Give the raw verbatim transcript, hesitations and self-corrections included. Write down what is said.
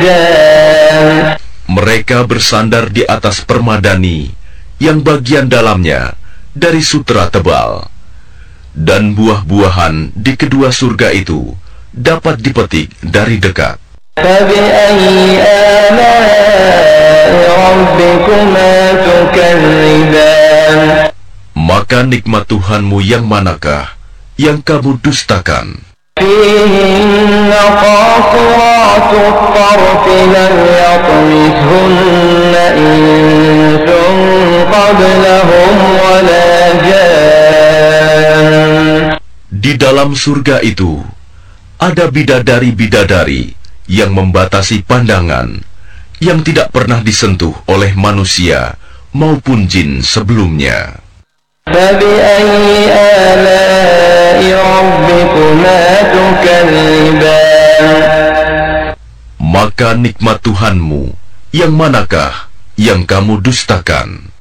مرجان. Mereka bersandar di atas permadani yang bagian dalamnya dari sutra tebal, dan buah-buahan di kedua surga itu dapat dipetik dari dekat. فبأي آلاء ربكما تكذبان. Maka nikmat Tuhanmu yang manakah yang kamu dustakan? فيهن قاصرات الطرف لم يطمثهن إنس قبلهم ولا جان. Di dalam surga itu ada bidadari-bidadari yang membatasi pandangan, yang tidak pernah disentuh oleh manusia maupun jin sebelumnya. فبأي آلاء ربكما تكذبان. Maka nikmat Tuhanmu yang manakah yang kamu dustakan?